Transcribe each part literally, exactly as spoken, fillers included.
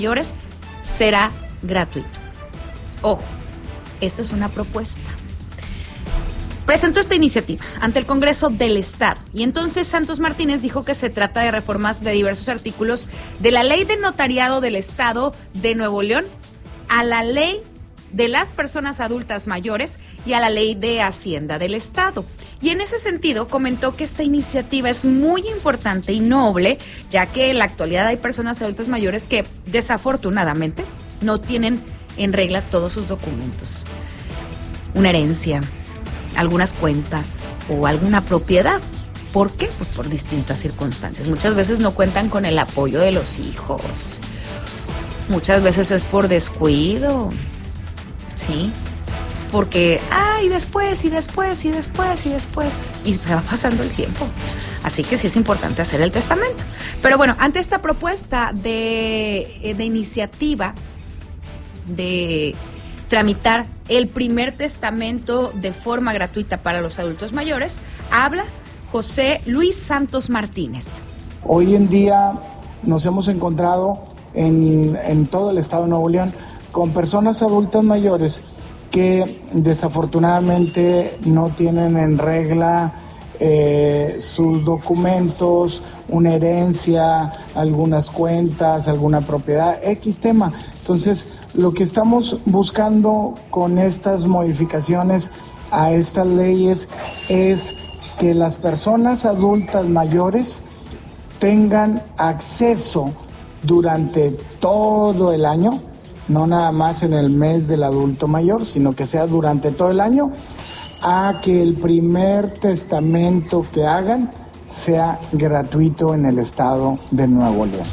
mayores será gratuito. Ojo, esta es una propuesta. Presentó esta iniciativa ante el Congreso del Estado y entonces Santos Martínez dijo que se trata de reformas de diversos artículos de la Ley de Notariado del Estado de Nuevo León, a la Ley de las Personas Adultas Mayores y a la Ley de Hacienda del Estado. Y en ese sentido comentó que esta iniciativa es muy importante y noble, ya que en la actualidad hay personas adultas mayores que desafortunadamente no tienen en regla todos sus documentos. Una herencia, algunas cuentas o alguna propiedad. ¿Por qué? Pues por distintas circunstancias. Muchas veces no cuentan con el apoyo de los hijos. Muchas veces es por descuido. Sí. Porque, ay, después, y después, y después, y después. Y se va pasando el tiempo. Así que sí es importante hacer el testamento. Pero bueno, ante esta propuesta de, de iniciativa de tramitar el primer testamento de forma gratuita para los adultos mayores, habla José Luis Santos Martínez. Hoy en día nos hemos encontrado en, en todo el estado de Nuevo León con personas adultas mayores que desafortunadamente no tienen en regla eh, sus documentos, una herencia, algunas cuentas, alguna propiedad, X tema. Entonces, lo que estamos buscando con estas modificaciones a estas leyes es que las personas adultas mayores tengan acceso durante todo el año, no nada más en el mes del adulto mayor, sino que sea durante todo el año, a que el primer testamento que hagan sea gratuito en el estado de Nuevo León.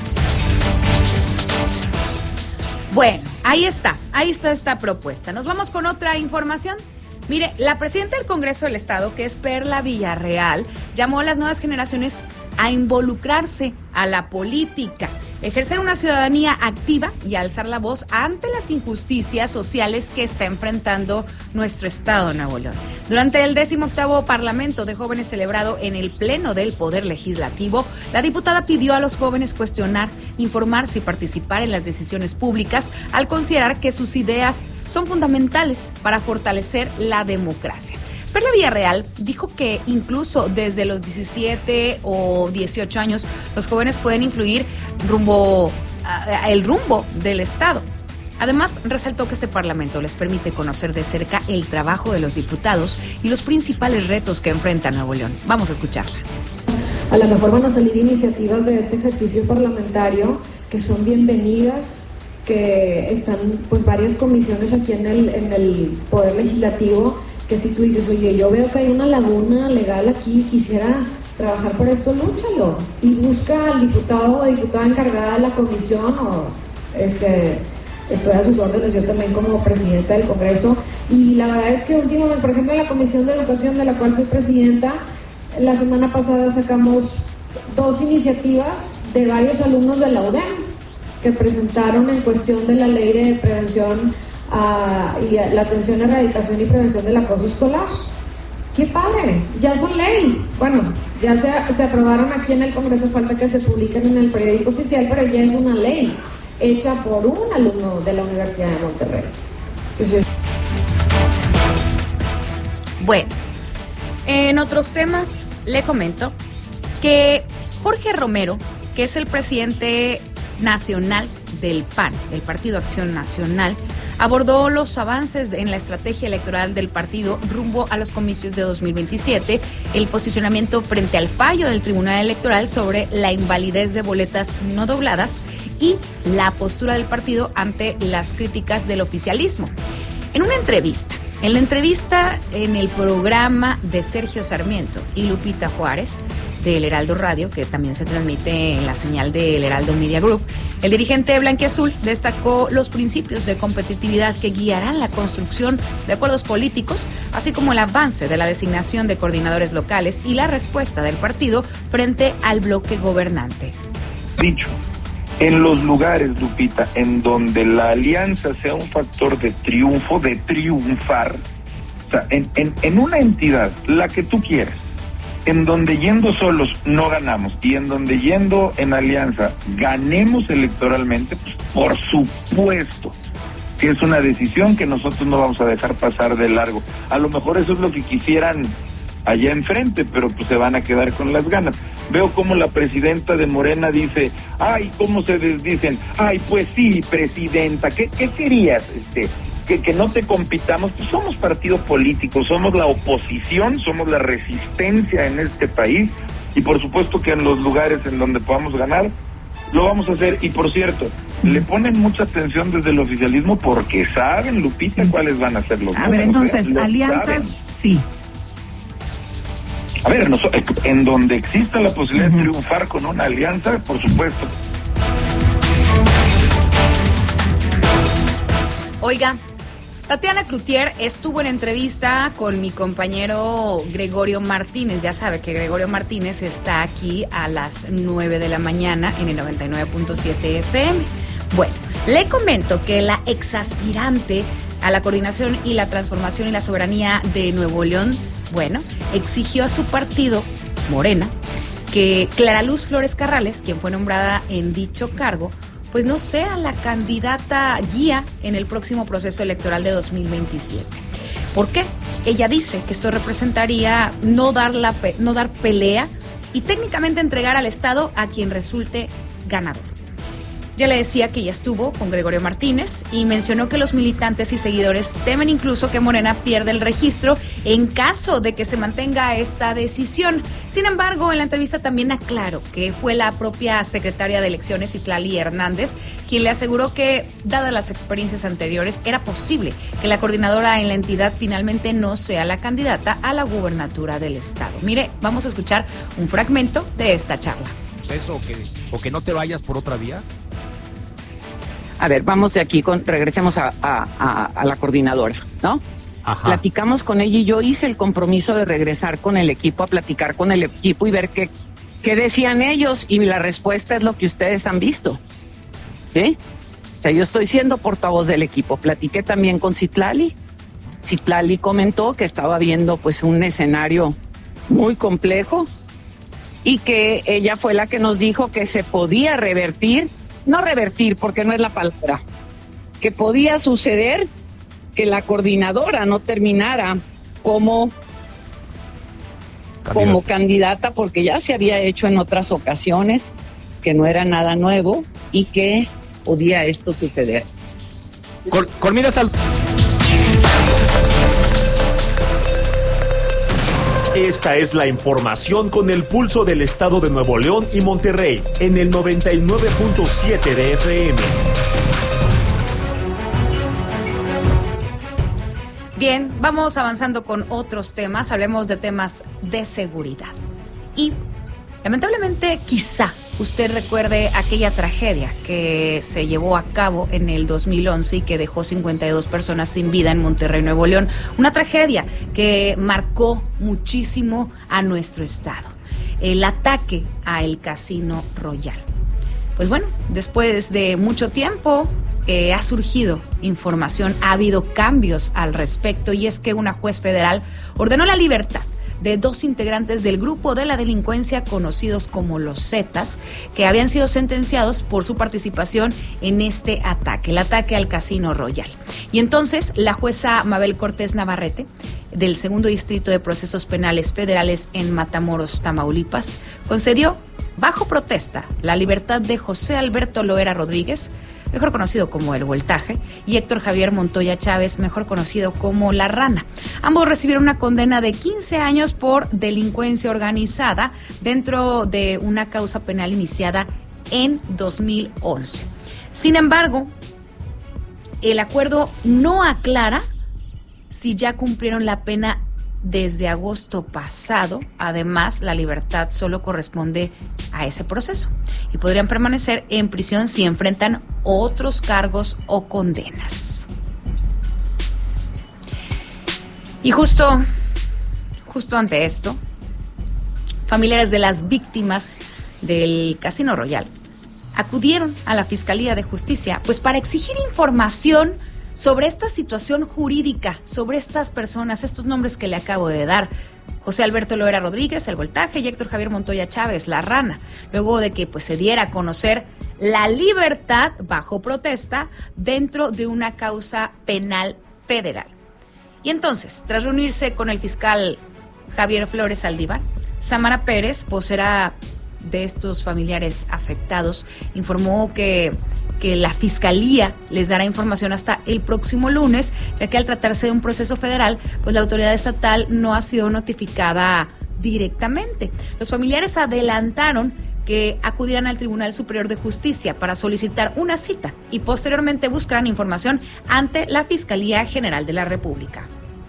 Bueno, ahí está, ahí está esta propuesta. Nos vamos con otra información. Mire, la presidenta del Congreso del Estado, que es Perla Villarreal, llamó a las nuevas generaciones a involucrarse a la política, ejercer una ciudadanía activa y alzar la voz ante las injusticias sociales que está enfrentando nuestro estado de Nuevo León. Durante el decimoctavo Parlamento de Jóvenes celebrado en el Pleno del Poder Legislativo, la diputada pidió a los jóvenes cuestionar, informarse y participar en las decisiones públicas al considerar que sus ideas son fundamentales para fortalecer la democracia. Perla Villarreal dijo que incluso desde los diecisiete o dieciocho años los jóvenes pueden influir rumbo a, el rumbo del Estado. Además, resaltó que este Parlamento les permite conocer de cerca el trabajo de los diputados y los principales retos que enfrenta Nuevo León. Vamos a escucharla. A lo mejor van a salir iniciativas de este ejercicio parlamentario que son bienvenidas, que están pues varias comisiones aquí en el, en el Poder Legislativo, que si tú dices, oye, yo veo que hay una laguna legal aquí, quisiera trabajar por esto, lúchalo. Y busca al diputado o diputada encargada de la comisión, o este, estoy a sus órdenes, yo también como presidenta del Congreso. Y la verdad es que últimamente, por ejemplo, en la Comisión de Educación, de la cual soy presidenta, la semana pasada sacamos dos iniciativas de varios alumnos de la U D E M que presentaron en cuestión de la ley de prevención Uh, y la atención, erradicación y prevención del acoso escolar. ¡Qué padre! Ya son ley. Bueno, ya se, se aprobaron aquí en el Congreso, falta que se publiquen en el periódico oficial, pero ya es una ley hecha por un alumno de la Universidad de Monterrey. Entonces... Bueno, en otros temas le comento que Jorge Romero, que es el presidente nacional del P A N, del Partido Acción Nacional, abordó los avances en la estrategia electoral del partido rumbo a los comicios de dos mil veintisiete, el posicionamiento frente al fallo del Tribunal Electoral sobre la invalidez de boletas no dobladas y la postura del partido ante las críticas del oficialismo. En una entrevista, en la entrevista en el programa de Sergio Sarmiento y Lupita Juárez, del Heraldo Radio, que también se transmite en la señal del Heraldo Media Group, el dirigente blanquiazul destacó los principios de competitividad que guiarán la construcción de acuerdos políticos, así como el avance de la designación de coordinadores locales y la respuesta del partido frente al bloque gobernante. Dicho, en los lugares, Lupita, en donde la alianza sea un factor de triunfo, de triunfar, o sea, en, en, en una entidad, la que tú quieras, en donde yendo solos no ganamos y en donde yendo en alianza ganemos electoralmente, pues por supuesto que es una decisión que nosotros no vamos a dejar pasar de largo. A lo mejor eso es lo que quisieran allá enfrente, pero pues se van a quedar con las ganas. Veo como la presidenta de Morena dice, ay, ¿cómo se desdicen? Ay, pues sí, presidenta, ¿qué, qué querías? Este, que, que no te compitamos. Pues somos partido político, somos la oposición, somos la resistencia en este país, y por supuesto que en los lugares en donde podamos ganar, lo vamos a hacer. Y por cierto, le ponen mucha atención desde el oficialismo porque saben, Lupita, cuáles van a ser los A números. ver, entonces, ¿eh? alianzas, saben. sí. A ver, en donde exista la posibilidad uh-huh. de triunfar con una alianza, por supuesto. Oiga, Tatiana Cloutier estuvo en entrevista con mi compañero Gregorio Martínez. Ya sabe que Gregorio Martínez está aquí a las nueve de la mañana en el noventa y nueve punto siete F M. Bueno, le comento que la exaspirante a la Coordinación y la Transformación y la Soberanía de Nuevo León, bueno, exigió a su partido, Morena, que Clara Luz Flores Carrales, quien fue nombrada en dicho cargo, pues no sea la candidata guía en el próximo proceso electoral de dos mil veintisiete. ¿Por qué? Ella dice que esto representaría no dar, la, no dar pelea y técnicamente entregar al Estado a quien resulte ganador. Ya le decía que ya estuvo con Gregorio Martínez y mencionó que los militantes y seguidores temen incluso que Morena pierda el registro en caso de que se mantenga esta decisión. Sin embargo, en la entrevista también aclaró que fue la propia secretaria de Elecciones, Itlali Hernández, quien le aseguró que, dadas las experiencias anteriores, era posible que la coordinadora en la entidad finalmente no sea la candidata a la gubernatura del Estado. Mire, vamos a escuchar un fragmento de esta charla. ¿Eso o que, o que no te vayas por otra vía? A ver, vamos de aquí, con, regresemos a, a, a, a la coordinadora, ¿no? Ajá. Platicamos con ella y yo hice el compromiso de regresar con el equipo, a platicar con el equipo y ver qué, qué decían ellos, y la respuesta es lo que ustedes han visto, ¿sí? O sea, yo estoy siendo portavoz del equipo. Platiqué también con Citlali. Citlali comentó que estaba viendo pues un escenario muy complejo y que ella fue la que nos dijo que se podía revertir, no revertir porque no es la palabra, que podía suceder que la coordinadora no terminara como candidata. como candidata, porque ya se había hecho en otras ocasiones, que no era nada nuevo y que podía esto suceder. Con, con miras al... Esta es la información con el pulso del estado de Nuevo León y Monterrey en el noventa y nueve punto siete de F M. Bien, vamos avanzando con otros temas. Hablemos de temas de seguridad. Y lamentablemente, quizá usted recuerde aquella tragedia que se llevó a cabo en el dos mil once y que dejó cincuenta y dos personas sin vida en Monterrey, Nuevo León. Una tragedia que marcó muchísimo a nuestro estado. El ataque a el Casino Royal. Pues bueno, después de mucho tiempo eh, ha surgido información, ha habido cambios al respecto, y es que una juez federal ordenó la libertad de dos integrantes del grupo de la delincuencia conocidos como los Zetas, que habían sido sentenciados por su participación en este ataque, el ataque al Casino Royal. Y entonces la jueza Mabel Cortés Navarrete, del segundo distrito de procesos penales federales en Matamoros, Tamaulipas, concedió bajo protesta la libertad de José Alberto Loera Rodríguez, mejor conocido como El Voltaje, y Héctor Javier Montoya Chávez, mejor conocido como La Rana. Ambos recibieron una condena de quince años por delincuencia organizada dentro de una causa penal iniciada en dos mil once. Sin embargo, el acuerdo no aclara si ya cumplieron la pena desde agosto pasado. Además, la libertad solo corresponde a ese proceso y podrían permanecer en prisión si enfrentan otros cargos o condenas. Y justo, justo ante esto, familiares de las víctimas del Casino Royal acudieron a la Fiscalía de Justicia pues para exigir información sobre esta situación jurídica, sobre estas personas, estos nombres que le acabo de dar. José Alberto Loera Rodríguez, el Voltaje, y Héctor Javier Montoya Chávez, la Rana, luego de que pues se diera a conocer la libertad bajo protesta dentro de una causa penal federal. Y entonces, tras reunirse con el fiscal Javier Flores Saldívar, Samara Pérez, vocera de estos familiares afectados, informó que, que la Fiscalía les dará información hasta el próximo lunes, ya que al tratarse de un proceso federal, pues la autoridad estatal no ha sido notificada directamente. Los familiares adelantaron que acudirán al Tribunal Superior de Justicia para solicitar una cita y posteriormente buscarán información ante la Fiscalía General de la República.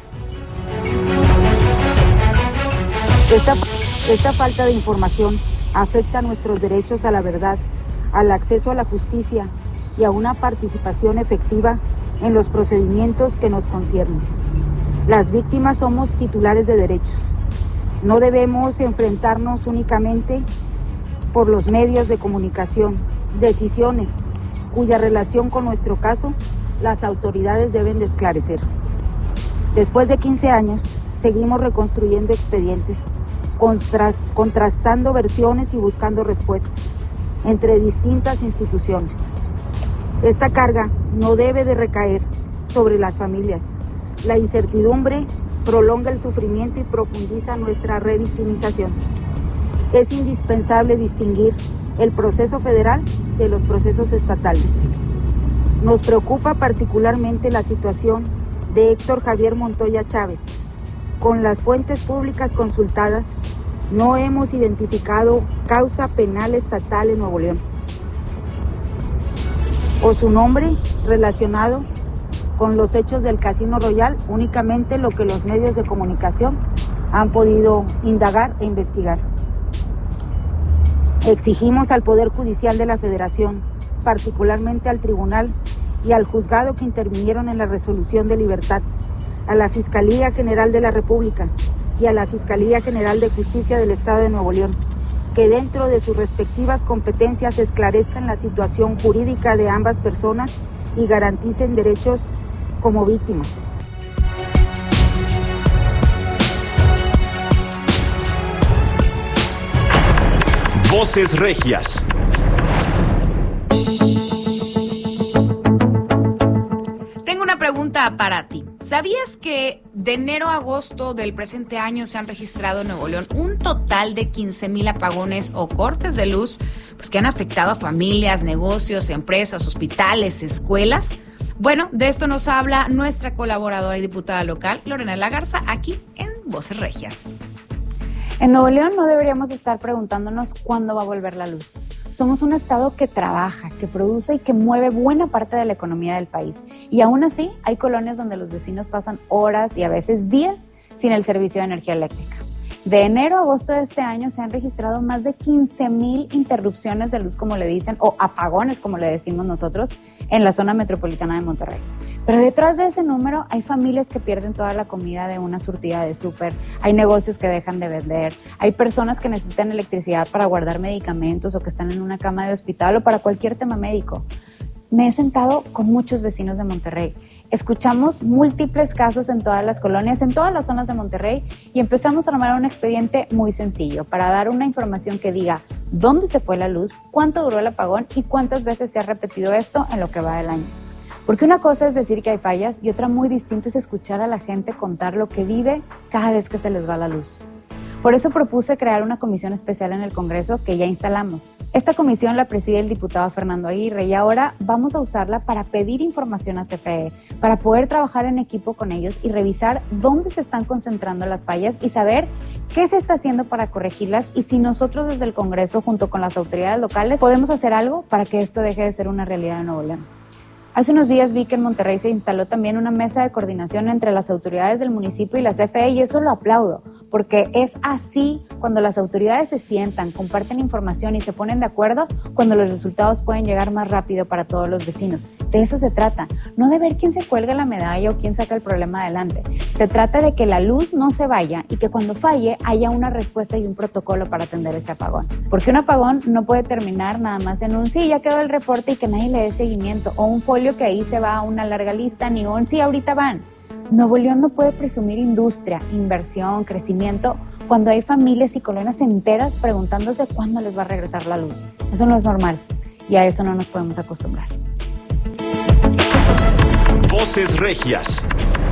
Esta, esta falta de información afecta nuestros derechos a la verdad, al acceso a la justicia y a una participación efectiva en los procedimientos que nos conciernen. Las víctimas somos titulares de derechos. No debemos enfrentarnos únicamente por los medios de comunicación, decisiones cuya relación con nuestro caso las autoridades deben de esclarecer. Después de quince años, seguimos reconstruyendo expedientes, contras, contrastando versiones y buscando respuestas entre distintas instituciones. Esta carga no debe de recaer sobre las familias. La incertidumbre prolonga el sufrimiento y profundiza nuestra revictimización. Es indispensable distinguir el proceso federal de los procesos estatales. Nos preocupa particularmente la situación de Héctor Javier Montoya Chávez. Con las fuentes públicas consultadas, no hemos identificado causa penal estatal en Nuevo León o su nombre relacionado con los hechos del Casino Royal, únicamente lo que los medios de comunicación han podido indagar e investigar. Exigimos al Poder Judicial de la Federación, particularmente al Tribunal y al Juzgado que intervinieron en la resolución de libertad, a la Fiscalía General de la República y a la Fiscalía General de Justicia del Estado de Nuevo León, que dentro de sus respectivas competencias esclarezcan la situación jurídica de ambas personas y garanticen derechos como víctimas. Voces Regias. Tengo una pregunta para ti. ¿Sabías que de enero a agosto del presente año se han registrado en Nuevo León un total de quince mil apagones o cortes de luz, pues que han afectado a familias, negocios, empresas, hospitales, escuelas? Bueno, de esto nos habla nuestra colaboradora y diputada local, Lorena Lagarza, aquí en Voces Regias. En Nuevo León no deberíamos estar preguntándonos cuándo va a volver la luz. Somos un estado que trabaja, que produce y que mueve buena parte de la economía del país. Y aún así, hay colonias donde los vecinos pasan horas y a veces días sin el servicio de energía eléctrica. De enero a agosto de este año se han registrado más de quince mil interrupciones de luz, como le dicen, o apagones, como le decimos nosotros, en la zona metropolitana de Monterrey. Pero detrás de ese número hay familias que pierden toda la comida de una surtida de súper, hay negocios que dejan de vender, hay personas que necesitan electricidad para guardar medicamentos o que están en una cama de hospital o para cualquier tema médico. Me he sentado con muchos vecinos de Monterrey. Escuchamos múltiples casos en todas las colonias, en todas las zonas de Monterrey, y empezamos a armar un expediente muy sencillo para dar una información que diga dónde se fue la luz, cuánto duró el apagón y cuántas veces se ha repetido esto en lo que va del año. Porque una cosa es decir que hay fallas y otra muy distinta es escuchar a la gente contar lo que vive cada vez que se les va la luz. Por eso propuse crear una comisión especial en el Congreso que ya instalamos. Esta comisión la preside el diputado Fernando Aguirre y ahora vamos a usarla para pedir información a C F E, para poder trabajar en equipo con ellos y revisar dónde se están concentrando las fallas y saber qué se está haciendo para corregirlas y si nosotros desde el Congreso, junto con las autoridades locales, podemos hacer algo para que esto deje de ser una realidad en Nuevo León. Hace unos días vi que en Monterrey se instaló también una mesa de coordinación entre las autoridades del municipio y la C F E y eso lo aplaudo, porque es así cuando las autoridades se sientan, comparten información y se ponen de acuerdo, cuando los resultados pueden llegar más rápido para todos los vecinos. De eso se trata, no de ver quién se cuelga la medalla o quién saca el problema adelante. Se trata de que la luz no se vaya y que cuando falle haya una respuesta y un protocolo para atender ese apagón. Porque un apagón no puede terminar nada más en un sí, ya quedó el reporte y que nadie le dé seguimiento, o un folio Julio que ahí se va a una larga lista, ni un sí, ahorita van. Nuevo León no puede presumir industria, inversión, crecimiento, cuando hay familias y colonias enteras preguntándose cuándo les va a regresar la luz. Eso no es normal y a eso no nos podemos acostumbrar. Voces Regias.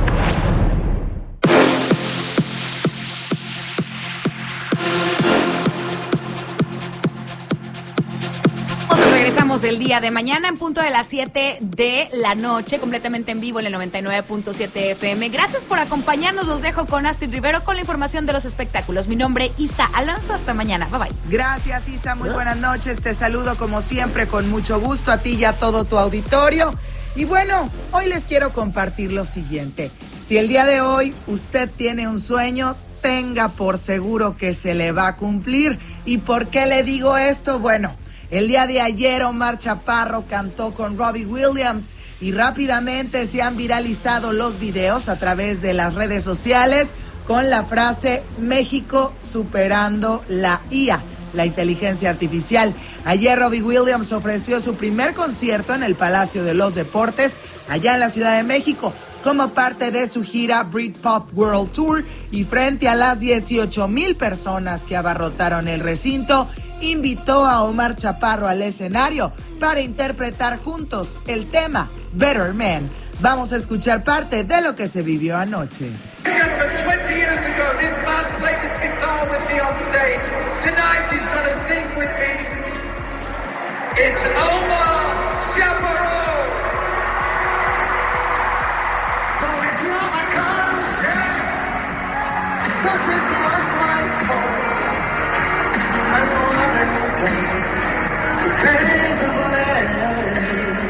Regresamos el día de mañana en punto de las siete de la noche, completamente en vivo en el noventa y nueve punto siete F M. Gracias por acompañarnos. Los dejo con Astrid Rivero con la información de los espectáculos. Mi nombre es Isa Alonso. Hasta mañana. Bye bye. Gracias, Isa. Muy buenas noches. Te saludo como siempre con mucho gusto a ti y a todo tu auditorio. Y bueno, hoy les quiero compartir lo siguiente. Si el día de hoy usted tiene un sueño, tenga por seguro que se le va a cumplir. ¿Y por qué le digo esto? Bueno, el día de ayer Omar Chaparro cantó con Robbie Williams y rápidamente se han viralizado los videos a través de las redes sociales con la frase México superando la I A, la inteligencia artificial. Ayer Robbie Williams ofreció su primer concierto en el Palacio de los Deportes, allá en la Ciudad de México, como parte de su gira Britpop World Tour, y frente a las dieciocho mil personas que abarrotaron el recinto, invitó a Omar Chaparro al escenario para interpretar juntos el tema Better Man. Vamos a escuchar parte de lo que se vivió anoche. twenty years ago, this man played his guitar with me on stage. Tonight he's going to sing with me. It's Omar Chaparro. Oh, it's not my conscience. This is not my fault. I want to take the blame.